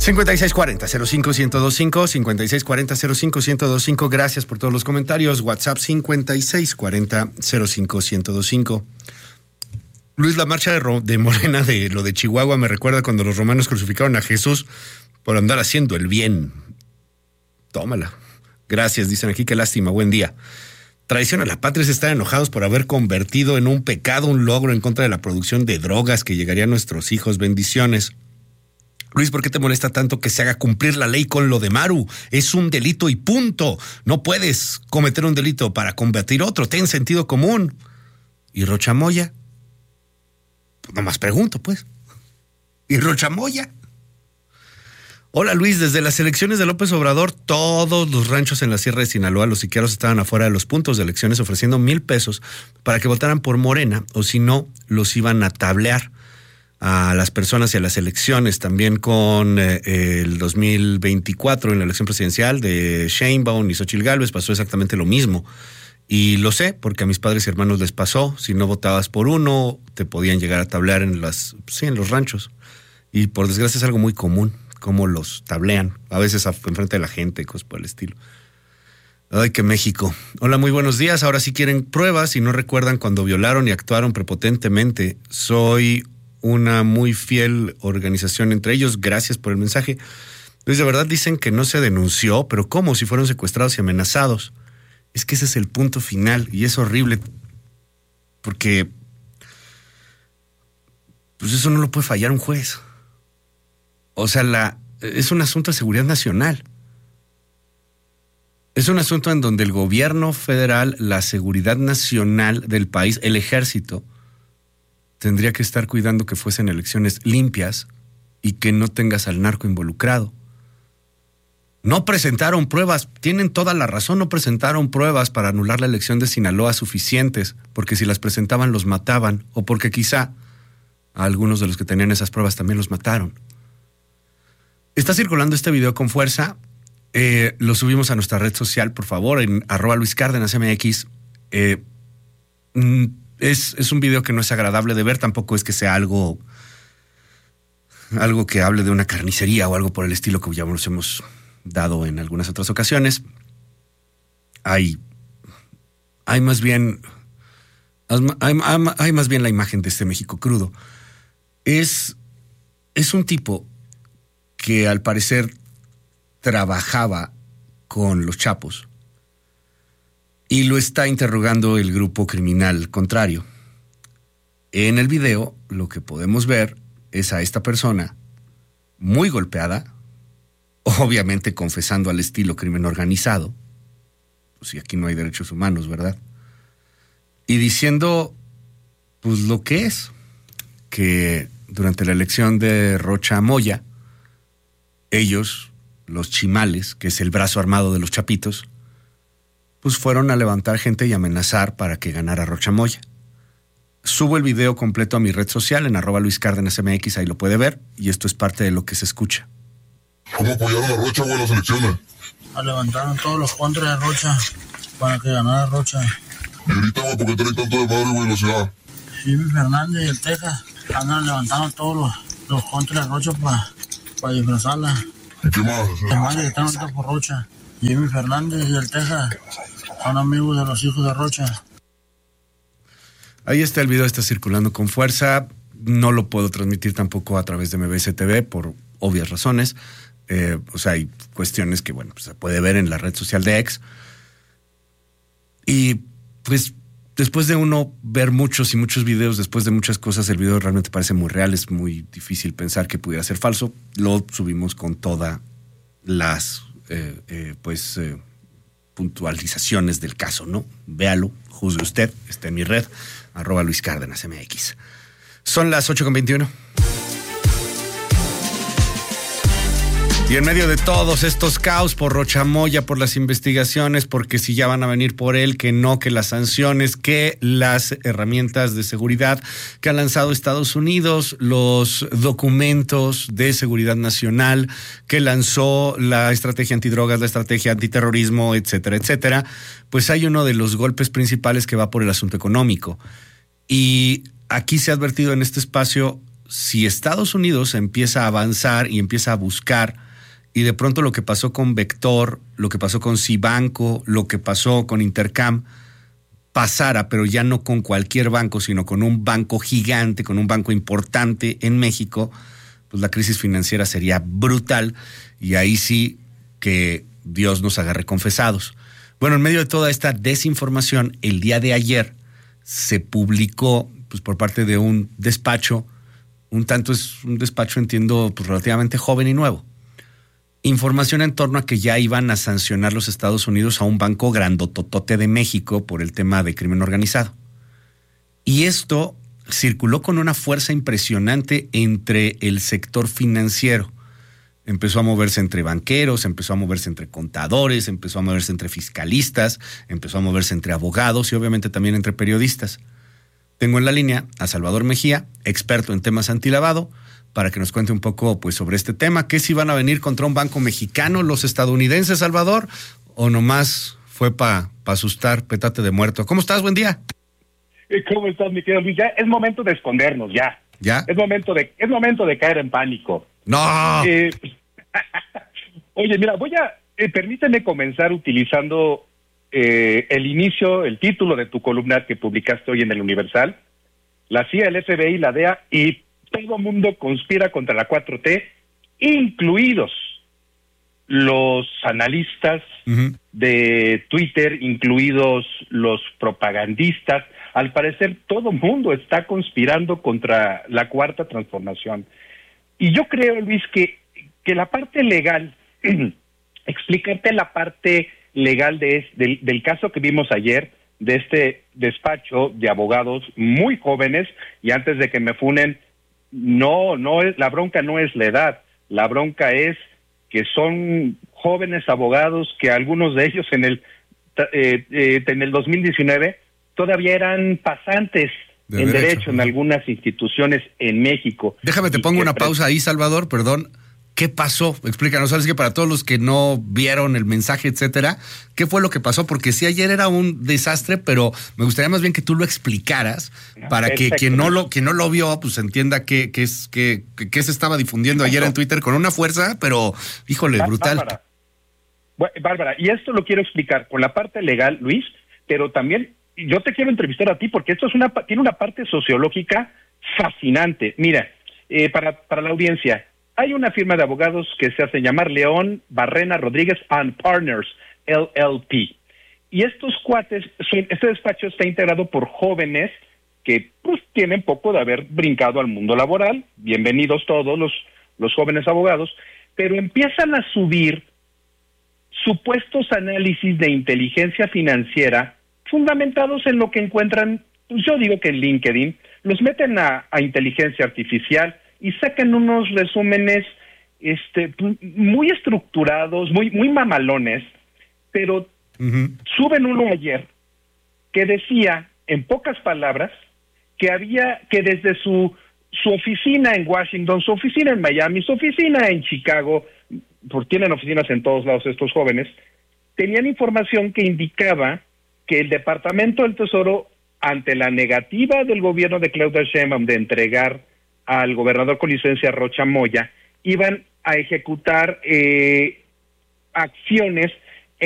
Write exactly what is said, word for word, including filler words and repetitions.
cincuenta y seis cuarenta, cero cinco, ciento veinticinco, cincuenta y seis cuarenta, cero cinco, ciento veinticinco. Gracias por todos los comentarios. WhatsApp cincuenta y seis cuarenta, cero cinco, ciento veinticinco. Luis, la marcha de, Ro- de Morena de lo de Chihuahua me recuerda cuando los romanos crucificaron a Jesús por andar haciendo el bien. Tómala. Gracias, dicen aquí, qué lástima, buen día. Traición a la patria es estar enojados por haber convertido en un pecado un logro en contra de la producción de drogas que llegaría a nuestros hijos. Bendiciones. Luis, ¿por qué te molesta tanto que se haga cumplir la ley con lo de Maru? Es un delito y punto. No puedes cometer un delito para combatir otro. Ten sentido común. ¿Y Rochamoya? Pues nomás pregunto, pues. ¿Y Rochamoya? Hola Luis, desde las elecciones de López Obrador, todos los ranchos en la Sierra de Sinaloa, los siqueros estaban afuera de los puntos de elecciones ofreciendo mil pesos para que votaran por Morena, o si no, los iban a tablear a las personas y a las elecciones. También con eh, el dos mil veinticuatro, en la elección presidencial de Sheinbaum y Xochitl Gálvez, pasó exactamente lo mismo. Y lo sé, porque a mis padres y hermanos les pasó. Si no votabas por uno, te podían llegar a tablear en las, sí, en los ranchos. Y por desgracia es algo muy común, cómo los tablean, a veces enfrente de la gente, cosas por el estilo. Ay, que México. Hola, muy buenos días. Ahora sí quieren pruebas y no recuerdan cuando violaron y actuaron prepotentemente. Soy una muy fiel organización entre ellos. Gracias por el mensaje. Pues de verdad dicen que no se denunció, pero ¿cómo? Si fueron secuestrados y amenazados. Es que ese es el punto final y es horrible porque pues eso no lo puede fallar un juez. O sea, la, es un asunto de seguridad nacional. Es un asunto en donde el gobierno federal, la seguridad nacional del país, el ejército, tendría que estar cuidando que fuesen elecciones limpias y que no tengas al narco involucrado. No presentaron pruebas, tienen toda la razón, no presentaron pruebas para anular la elección de Sinaloa suficientes, porque si las presentaban los mataban, o porque quizá a algunos de los que tenían esas pruebas también los mataron. Está circulando este video con fuerza, eh, lo subimos a nuestra red social, por favor, en arroba Luis Cárdenas M X. Eh, es, es un video que no es agradable de ver, tampoco es que sea algo, algo que hable de una carnicería o algo por el estilo que ya nos hemos dado en algunas otras ocasiones. Hay, hay más bien, hay, hay más bien la imagen de este México crudo. Es, es un tipo que al parecer trabajaba con los Chapos y lo está interrogando el grupo criminal contrario. En el video lo que podemos ver es a esta persona muy golpeada, obviamente confesando al estilo crimen organizado, pues si aquí no hay derechos humanos, ¿verdad? Y diciendo, pues lo que es, que durante la elección de Rocha Moya, ellos, los chimales, que es el brazo armado de los chapitos, pues fueron a levantar gente y amenazar para que ganara Rocha Moya. Subo el video completo a mi red social en arroba Luis Cárdenas M X, ahí lo puede ver, y esto es parte de lo que se escucha. ¿Cómo apoyaron a Rocha, güey, en las elecciones? Levantaron todos los contras de Rocha para que ganara Rocha. Y ahorita, güey, ¿por qué traen tanto de madre, güey, en la ciudad? Jimmy Fernández y el Texas andan levantando todos los, los contras de Rocha para pa disfrazarla. ¿Y qué más? Los más que están ahorita por Rocha. Jimmy Fernández y el Texas son amigos de los hijos de Rocha. Ahí está el video, está circulando con fuerza. No lo puedo transmitir tampoco a través de M B S T V por obvias razones. Eh, o sea, hay cuestiones que, bueno, pues se puede ver en la red social de X. Y pues después de uno ver muchos y muchos videos, después de muchas cosas, el video realmente parece muy real. Es muy difícil pensar que pudiera ser falso. Lo subimos con todas las eh, eh, pues eh, puntualizaciones del caso, ¿no? Véalo, juzgue usted, está en mi red, arroba Luis Cárdenas M X. Son las ocho con veintiuno. Y en medio de todos estos caos por Rocha Moya, por las investigaciones, porque si ya van a venir por él, que no, que las sanciones, que las herramientas de seguridad que ha lanzado Estados Unidos, los documentos de seguridad nacional que lanzó la estrategia antidrogas, la estrategia antiterrorismo, etcétera, etcétera, pues hay uno de los golpes principales que va por el asunto económico. Y aquí se ha advertido en este espacio, si Estados Unidos empieza a avanzar y empieza a buscar, y de pronto lo que pasó con Vector, lo que pasó con Cibanco, lo que pasó con Intercam, pasara, pero ya no con cualquier banco, sino con un banco gigante, con un banco importante en México, pues la crisis financiera sería brutal, y ahí sí que Dios nos agarre confesados. Bueno, en medio de toda esta desinformación, el día de ayer se publicó, pues por parte de un despacho, un tanto es un despacho, entiendo, pues relativamente joven y nuevo, información en torno a que ya iban a sancionar los Estados Unidos a un banco grandototote de México por el tema de crimen organizado. Y esto circuló con una fuerza impresionante entre el sector financiero. Empezó a moverse entre banqueros, empezó a moverse entre contadores, empezó a moverse entre fiscalistas, empezó a moverse entre abogados y obviamente también entre periodistas. Tengo en la línea a Salvador Mejía, experto en temas antilavado, para que nos cuente un poco pues sobre este tema. ¿Qué si van a venir contra un banco mexicano los estadounidenses, Salvador? ¿O nomás fue para pa asustar, petate de muerto? ¿Cómo estás? Buen día. ¿Cómo estás, mi querido Luis? Ya es momento de escondernos, ya. ¿Ya? Es momento de, es momento de caer en pánico. ¡No! Eh, oye, mira, voy a... Eh, permíteme comenzar utilizando eh, el inicio, el título de tu columna que publicaste hoy en el Universal. La C I A, el F B I, la D E A y todo mundo conspira contra la cuatro T, incluidos los analistas uh-huh. de Twitter, incluidos los propagandistas. Al parecer, todo mundo está conspirando contra la cuarta transformación. Y yo creo, Luis, que, que la parte legal, explicarte la parte legal de, del, del caso que vimos ayer, de este despacho de abogados muy jóvenes, y antes de que me funen, no, no es, la bronca no es la edad, la bronca es que son jóvenes abogados que algunos de ellos en el eh, eh, en el dos mil diecinueve todavía eran pasantes de en derecho, derecho en algunas instituciones en México. Déjame te pongo una pausa ahí, Salvador, perdón. ¿Qué pasó? Explícanos, sabes que para todos los que no vieron el mensaje, etcétera, ¿qué fue lo que pasó? Porque sí, ayer era un desastre, pero me gustaría más bien que tú lo explicaras para que quien no lo quien no lo vio, pues entienda qué qué es qué qué se estaba difundiendo ayer en Twitter con una fuerza, pero híjole, brutal. Bárbara. Bueno, Bárbara, y esto lo quiero explicar con la parte legal, Luis, pero también yo te quiero entrevistar a ti porque esto es una tiene una parte sociológica fascinante. Mira, eh, para para la audiencia, hay una firma de abogados que se hace llamar León Barrena Rodríguez and Partners, L L P. Y estos cuates, este despacho está integrado por jóvenes que pues tienen poco de haber brincado al mundo laboral. Bienvenidos todos los, los jóvenes abogados, pero empiezan a subir supuestos análisis de inteligencia financiera fundamentados en lo que encuentran, pues yo digo que en LinkedIn, los meten a, a inteligencia artificial y sacan unos resúmenes este, muy estructurados, muy, muy mamalones, pero uh-huh. suben uno ayer que decía, en pocas palabras, que había, que desde su, su oficina en Washington, su oficina en Miami, su oficina en Chicago, porque tienen oficinas en todos lados estos jóvenes, tenían información que indicaba que el Departamento del Tesoro, ante la negativa del gobierno de Claudia Sheinbaum de entregar al gobernador con licencia Rocha Moya, iban a ejecutar eh, acciones